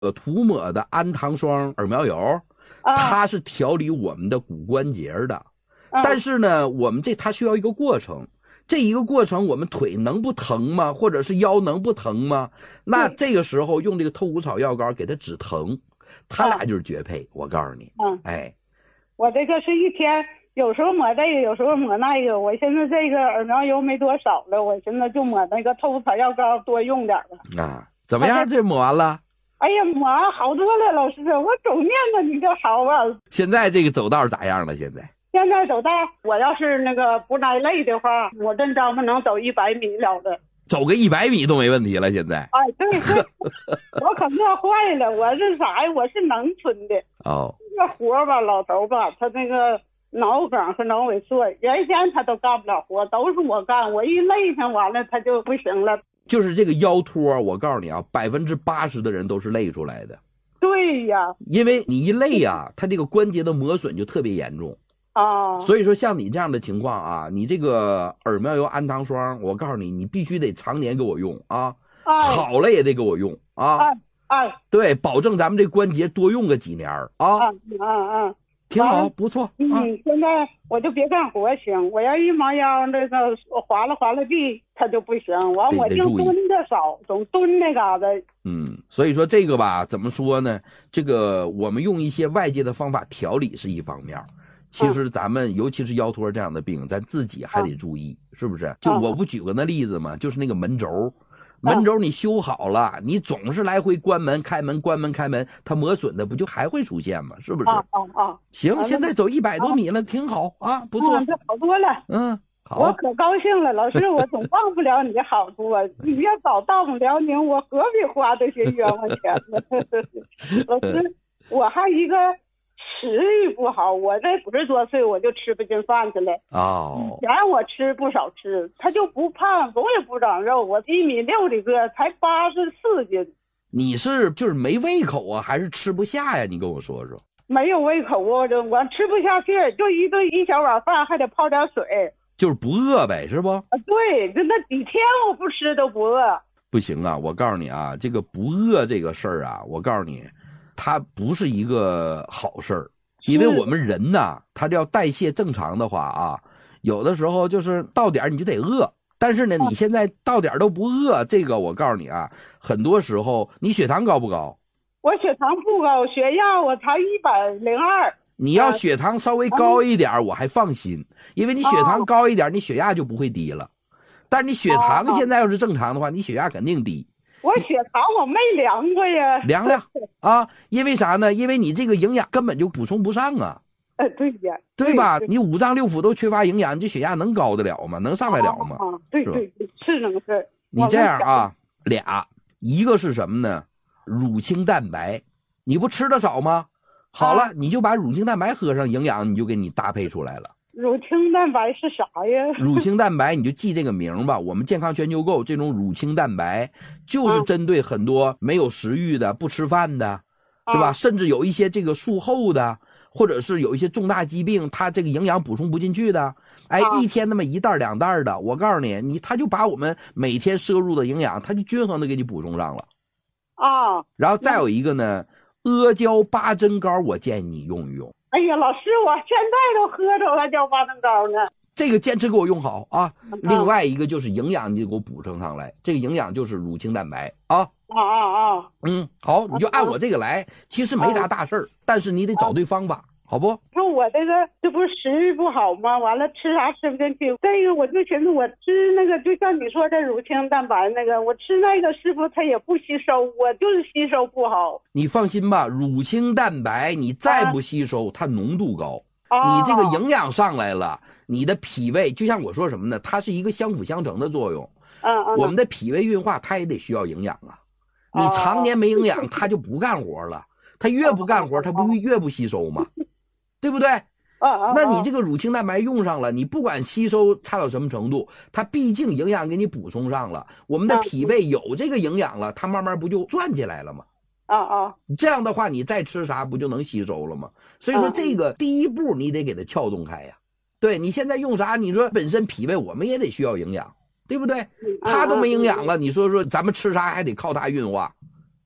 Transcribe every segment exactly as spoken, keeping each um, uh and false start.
呃涂抹的氨糖霜耳苗油， 啊、 它是调理我们的骨关节的。 啊、 但是呢，我们这它需要一个过程，这一个过程我们腿能不疼吗？或者是腰能不疼吗？那这个时候用这个透骨草药膏给它止疼，它俩就是绝配。我告诉你， 嗯， 哎， 我这个是一天有时候抹这个，有时候抹那个。我现在这个耳苗油没多少了，我现在就抹那个透骨草药膏多用点了。 啊，怎么样？这抹完了？ 哎呀，抹完好多了，老师，我总念着你就好啊。 现在这个走道咋样了？现在？ 现在走道，我要是那个不挨累的话，我真招不能走一百米了的。 走个一百米都没问题了，现在。 哎，对对，我可乐坏了，我是啥呀？我是农村的。 哦。 这活吧，老头吧，他那个脑梗和脑萎缩，原先他都干不了活，都是我干，我一累上完了他就不行了。 就是这个腰托，我告诉你啊，百分之八十的人都是累出来的。 对呀， 因为你一累啊，它这个关节的磨损就特别严重。 啊， 所以说像你这样的情况啊，你这个耳苗油氨糖霜，我告诉你，你必须得常年给我用啊， 哎、 好了也得给我用啊， 哎哎， 对，保证咱们这关节多用个几年啊， 嗯嗯嗯， 挺好，不错。 嗯， 啊、 现在我就别干活行，我要一猫腰那个划拉划拉地，它就不行。完我就蹲的少，总蹲那嘎达。 嗯，所以说这个吧，怎么说呢？这个我们用一些外界的方法调理是一方面。其实咱们尤其是腰托这样的病，咱自己还得注意，是不是？就我不举个那例子嘛，就是那个门轴，门轴你修好了，你总是来回关门开门关门开门，它磨损的不就还会出现吗？是不是？ 啊啊啊！ 行，现在走一百多米了，挺好啊，不错， 这好多了。 嗯，好， 我可高兴了，老师，我总忘不了你的好处啊！你要早到不辽宁，我何必花这些冤枉钱呢？老师，我还一个。食欲不好，我这五十多岁我就吃不进饭去了。 哦， 以前我吃不少吃，他就不胖，我也不长肉，我一米六的个，才八十四斤。 你是就是没胃口啊，还是吃不下呀？你跟我说说。 没有胃口，我这我吃不下去，就一顿一小碗饭，还得泡点水。 就是不饿呗，是不？ 啊，对，就那几天我不吃都不饿。 不行啊，我告诉你啊，这个不饿这个事儿啊，我告诉你。它不是一个好事儿，因为我们人呐，他要代谢正常的话啊，有的时候就是到点你就得饿，但是呢，你现在到点都不饿，这个我告诉你啊，很多时候你血糖高不高？ 我血糖不高，血压我才一百零二。 你要血糖稍微高一点，我还放心，因为你血糖高一点，你血压就不会低了。但是你血糖现在要是正常的话，你血压肯定低。 我血糖我没量过呀， 量量啊，因为啥呢？因为你这个营养根本就补充不上啊。 呃，对呀， 对吧？你五脏六腑都缺乏营养，你这血压能高得了吗？能上来了吗？ 啊，对对对，是那个事儿。 你这样啊，俩，一个是什么呢？乳清蛋白，你不吃的少吗？好了，你就把乳清蛋白喝上，营养你就给你搭配出来了。 乳清蛋白是啥呀？ 乳清蛋白你就记这个名吧。我们健康全球购这种乳清蛋白，就是针对很多没有食欲的、不吃饭的，是吧？甚至有一些这个术后的，或者是有一些重大疾病，它这个营养补充不进去的，哎，一天那么一袋两袋的，我告诉你，你他就把我们每天摄入的营养，他就均衡的给你补充上了。 啊， 然后再有一个呢，阿胶八珍膏，我建议你用一用。 哎呀，老师，我现在都喝着阿胶八珍膏呢。 这个坚持给我用好啊！另外一个就是营养，你得给我补充上来。这个营养就是乳清蛋白啊！ 啊啊啊！ 嗯，好，你就按我这个来。其实没啥大事儿，但是你得找对方法，好不？ 说我这个这不是食欲不好吗？完了吃啥吃不进去。这个我就寻思，我吃那个就像你说的乳清蛋白那个，我吃那个是不是它也不吸收？我就是吸收不好。 你放心吧，乳清蛋白你再不吸收，啊、它浓度高， 啊、 你这个营养上来了。你的脾胃就像我说什么呢？它是一个相辅相成的作用。 嗯嗯。 我们的脾胃运化，它也得需要营养啊。你常年没营养，它就不干活了。它越不干活，它不越不吸收吗？对不对？ 嗯。 那你这个乳清蛋白用上了，你不管吸收差到什么程度，它毕竟营养给你补充上了。我们的脾胃有这个营养了，它慢慢不就转起来了吗？ 啊啊。 这样的话，你再吃啥不就能吸收了吗？所以说，这个第一步你得给它撬动开呀。对，你现在用啥？你说本身脾胃我们也得需要营养，对不对？它都没营养了，你说说咱们吃啥还得靠它运化，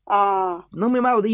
啊。 能明白我的意思？